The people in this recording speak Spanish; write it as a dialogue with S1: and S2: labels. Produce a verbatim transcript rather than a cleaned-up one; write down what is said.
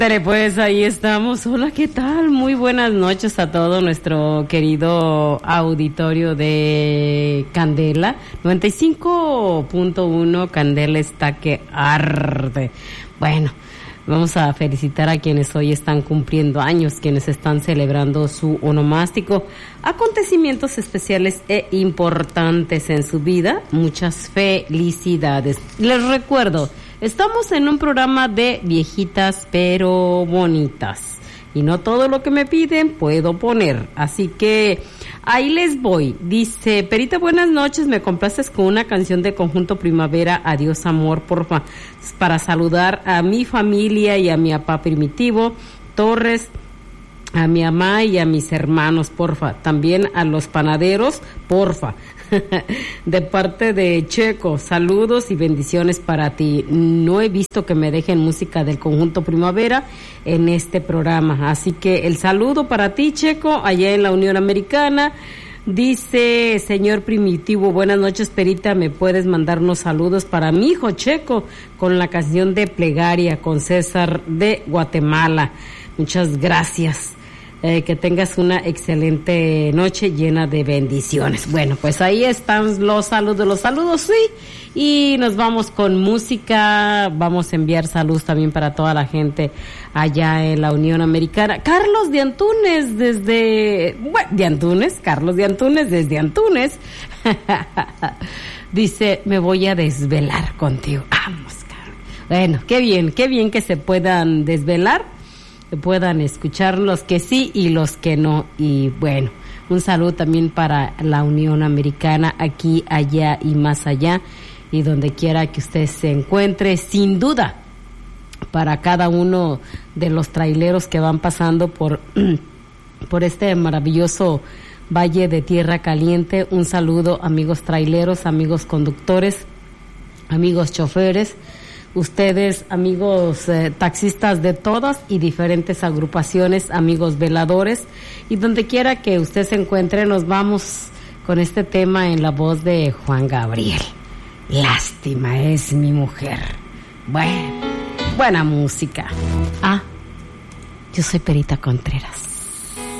S1: Pues ahí estamos. Hola, ¿qué tal? Muy buenas noches a todo nuestro querido auditorio de Candela. noventa y cinco punto uno, Candela está que arde. Bueno, vamos a felicitar a quienes hoy están cumpliendo años, quienes están celebrando su onomástico, acontecimientos especiales e importantes en su vida. Muchas felicidades. Les recuerdo, estamos en un programa de viejitas pero bonitas. Y no todo lo que me piden puedo poner. Así que ahí les voy. Dice, Perita, buenas noches. Me complaces con una canción de Conjunto Primavera, Adiós Amor, porfa. Para saludar a mi familia y a mi papá Primitivo Torres, a mi mamá y a mis hermanos, porfa. También a los panaderos, porfa. De parte de Checo, saludos y bendiciones para ti. No he visto que me dejen música del Conjunto Primavera en este programa, así que el saludo para ti, Checo, allá en la Unión Americana. Dice, señor Primitivo, buenas noches, Perita, ¿me puedes mandar unos saludos para mi hijo Checo con la canción de Plegaria con César de Guatemala? Muchas gracias. Eh, que tengas una excelente noche llena de bendiciones. Bueno, pues ahí están los saludos, los saludos, sí. Y nos vamos con música. Vamos a enviar saludos también para toda la gente allá en la Unión Americana. Carlos de Antunes desde... Bueno, de Antunes, Carlos de Antunes desde Antunes. Dice, me voy a desvelar contigo. Vamos, Carlos. Bueno, qué bien, qué bien que se puedan desvelar, que puedan escuchar los que sí y los que no. Y bueno, un saludo también para la Unión Americana, aquí, allá y más allá, y donde quiera que usted se encuentre, sin duda, para cada uno de los traileros que van pasando por, por este maravilloso Valle de Tierra Caliente. Un saludo, amigos traileros, amigos conductores, amigos choferes, ustedes, amigos eh, taxistas de todas y diferentes agrupaciones, amigos veladores, y donde quiera que usted se encuentre, nos vamos con este tema en la voz de Juan Gabriel. Lástima es mi mujer. Bueno, buena música. Ah, yo soy Perita Contreras.